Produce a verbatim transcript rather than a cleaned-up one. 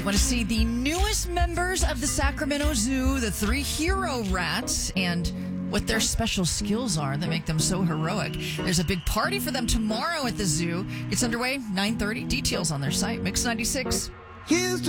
Want to see the newest members of the Sacramento Zoo, the three hero rats, and what their special skills are that make them so heroic. There's a big party for them tomorrow at the zoo. It's underway, nine thirty. Details on their site, Mix ninety-six. Here's